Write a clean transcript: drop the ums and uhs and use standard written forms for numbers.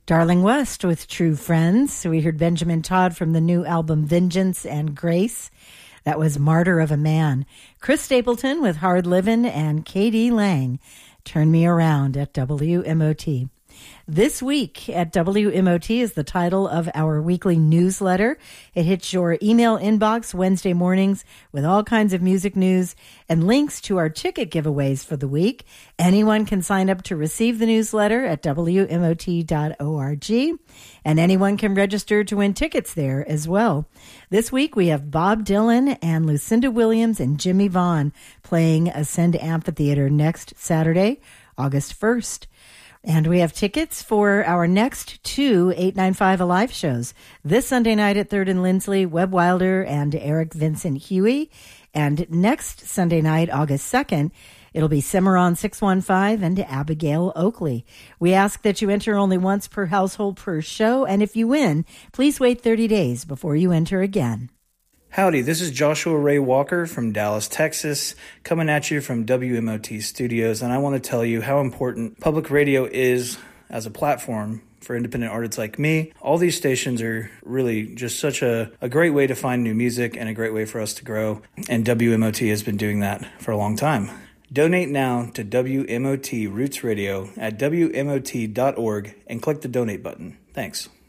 Darling West with True Friends. We heard Benjamin Todd from the new album Vengeance and Grace. That was Martyr of a Man. Chris Stapleton with Hard Livin' and Katie Lang, Turn Me Around at WMOT. This week at WMOT is the title of our weekly newsletter. It hits your email inbox Wednesday mornings with all kinds of music news and links to our ticket giveaways for the week. Anyone can sign up to receive the newsletter at WMOT.org, and anyone can register to win tickets there as well. This week we have Bob Dylan and Lucinda Williams and Jimmy Vaughn playing Ascend Amphitheater next Saturday, August 1st. And we have tickets for our next two 895 Alive shows. This Sunday night at 3rd and Lindsley, Webb Wilder and Eric Vincent Huey. And next Sunday night, August 2nd, it'll be Cimarron 615 and Abigail Oakley. We ask that you enter only once per household per show. And if you win, please wait 30 days before you enter again. Howdy, this is Joshua Ray Walker from Dallas, Texas, coming at you from WMOT Studios, and I want to tell you how important public radio is as a platform for independent artists like me. All these stations are really just such a great way to find new music and a great way for us to grow, and WMOT has been doing that for a long time. Donate now to WMOT Roots Radio at WMOT.org and click the donate button. Thanks.